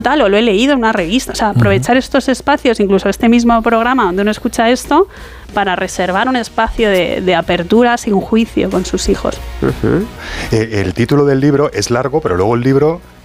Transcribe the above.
tal, o lo he leído en una revista. O sea, aprovechar estos espacios, incluso este mismo programa donde uno escucha esto, para reservar un espacio de apertura sin juicio con sus hijos. El título del libro es largo, pero luego el libro